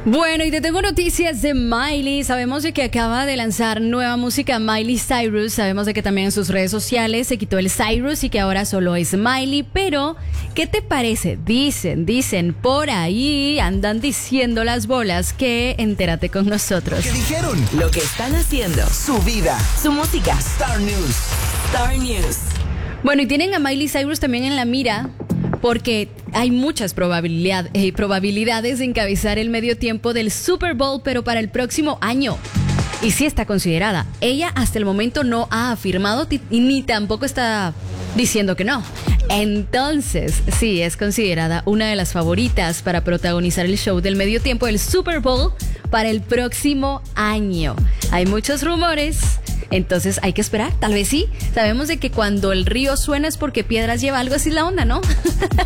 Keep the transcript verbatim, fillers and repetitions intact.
Bueno, y te tengo noticias de Miley. Sabemos de que acaba de lanzar nueva música Miley Cyrus. Sabemos de que también en sus redes sociales se quitó el Cyrus y que ahora solo es Miley. Pero, ¿qué te parece? Dicen, dicen, por ahí andan diciendo las bolas que entérate con nosotros. ¿Qué dijeron? Lo que están haciendo. Su vida. Su música. Star News. Star News. Bueno, y tienen a Miley Cyrus también en la mira porque hay muchas probabilidad, eh, probabilidades de encabezar el medio tiempo del Super Bowl, pero para el próximo año. Y sí está considerada. Ella hasta el momento no ha afirmado ti- y ni tampoco está diciendo que no. Entonces, sí, es considerada una de las favoritas para protagonizar el show del medio tiempo del Super Bowl para el próximo año. Hay muchos rumores. Entonces hay que esperar, tal vez sí. Sabemos de que cuando el río suena es porque piedras lleva, algo así la onda, ¿no?